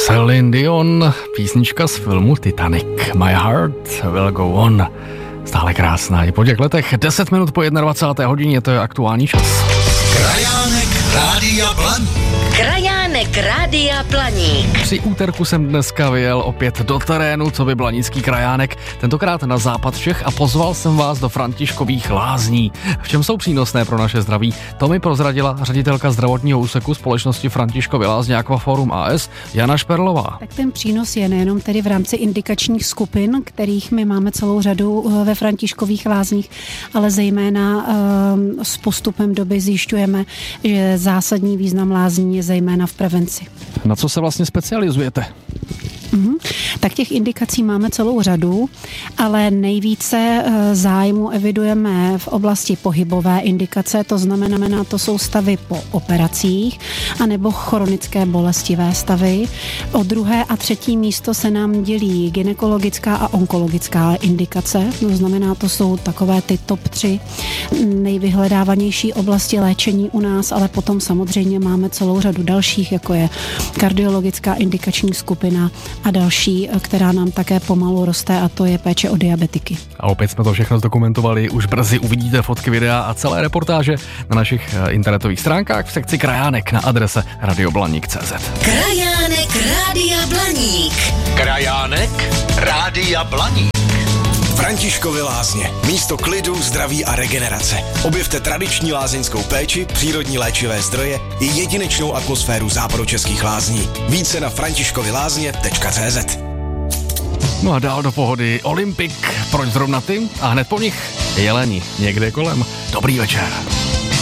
Celine Dion, písnička z filmu Titanic. My heart will go on. Stále krásná i po těch letech. 10 minut po 21. hodině, to je aktuální čas. Krajánek Rádia Blaník. Krajánek Rádia Blaník. Při úterku jsem dneska vyjel opět do terénu, co by blanický krajánek, tentokrát na západ Čech a pozval jsem vás do Františkových lázní. V čem jsou přínosné pro naše zdraví? To mi prozradila ředitelka zdravotního úseku společnosti Františkovy lázně Aquaforum AS Jana Šperlová. Tak ten přínos je nejenom tedy v rámci indikačních skupin, kterých my máme celou řadu ve Františkových lázních, ale zejména s postupem doby zjišťujeme, že zásadní význam lázní je zejména v prevenci. Na co se vlastně specializujete? Tak těch indikací máme celou řadu, ale nejvíce zájmu evidujeme v oblasti pohybové indikace, to znamená, to jsou stavy po operacích anebo chronické bolestivé stavy. O druhé a třetí místo se nám dělí gynekologická a onkologická indikace, to znamená, to jsou takové ty top 3 nejvyhledávanější oblasti léčení u nás, ale potom samozřejmě máme celou řadu dalších, jako je kardiologická indikační skupina a další, která nám také pomalu roste, a to je péče o diabetiky. A opět jsme to všechno zdokumentovali, už brzy uvidíte fotky, videa a celé reportáže na našich internetových stránkách v sekci Krajánek na adrese radioblaník.cz. Krajánek Rádia Blaník. Krajánek Rádia Blaník. Františkovy lázně. Místo klidu, zdraví a regenerace. Objevte tradiční lázeňskou péči, přírodní léčivé zdroje i jedinečnou atmosféru západočeských lázní. Více na františkovylázně.cz. No a dál do pohody Olympik, proč zrovna ty? A hned po nich Jeleni, někde kolem. Dobrý večer.